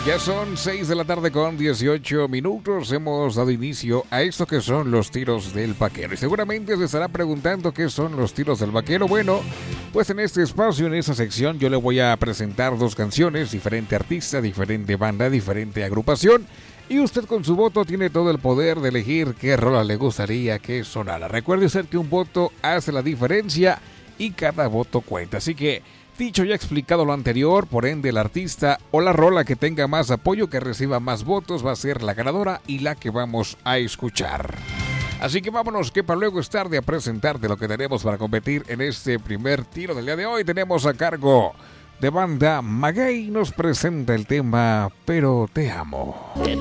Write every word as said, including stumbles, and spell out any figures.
Ya son seis de la tarde con dieciocho minutos. Hemos dado inicio a esto que son los tiros del vaquero. Y seguramente se estará preguntando qué son los tiros del vaquero. Bueno, pues en este espacio, en esta sección, yo le voy a presentar dos canciones, diferente artista, diferente banda, diferente agrupación. Y usted con su voto tiene todo el poder de elegir qué rola le gustaría que sonara. Recuerde usted que un voto hace la diferencia y cada voto cuenta. Así que, dicho ya explicado lo anterior, por ende el artista o la rola que tenga más apoyo, que reciba más votos, va a ser la ganadora y la que vamos a escuchar. Así que vámonos, que para luego es tarde, a presentarte lo que tenemos para competir en este primer tiro del día de hoy. Tenemos a cargo de banda Maguey, nos presenta el tema Pero Te Amo.